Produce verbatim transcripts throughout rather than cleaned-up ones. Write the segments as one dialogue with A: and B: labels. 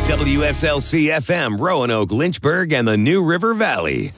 A: W S L C F M, Roanoke, Lynchburg, and the New River Valley.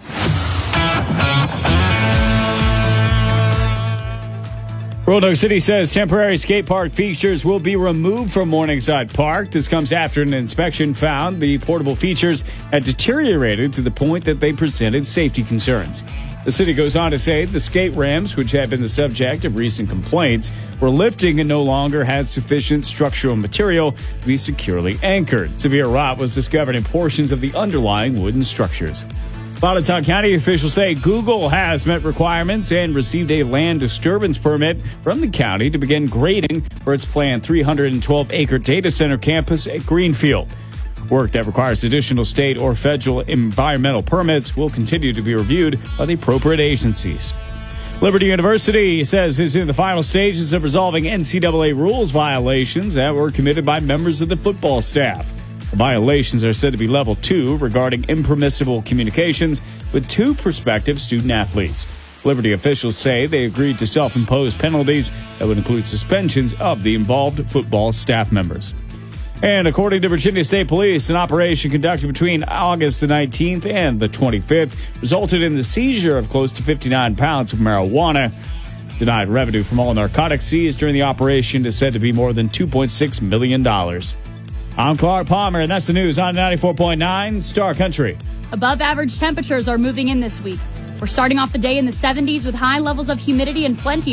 B: Roanoke City says temporary skate park features will be removed from Morningside Park. This comes after an inspection found the portable features had deteriorated to the point that they presented safety concerns. The city goes on to say the skate ramps, which had been the subject of recent complaints, were lifting and no longer had sufficient structural material to be securely anchored. Severe rot was discovered in portions of the underlying wooden structures. Botetourt County officials say Google has met requirements and received a land disturbance permit from the county to begin grading for its planned three hundred twelve acre data center campus at Greenfield. Work that requires additional state or federal environmental permits will continue to be reviewed by the appropriate agencies. Liberty University says it's in the final stages of resolving N C double A rules violations that were committed by members of the football staff. The violations are said to be level two regarding impermissible communications with two prospective student athletes. Liberty officials say they agreed to self-imposed penalties that would include suspensions of the involved football staff members. And according to Virginia State Police, an operation conducted between August the nineteenth and the twenty-fifth resulted in the seizure of close to fifty-nine pounds of marijuana. Denied revenue from all narcotics seized during the operation is said to be more than two point six million dollars. I'm Clark Palmer, and that's the news on ninety-four point nine Star Country.
C: Above average temperatures are moving in this week. We're starting off the day in the seventies with high levels of humidity and plenty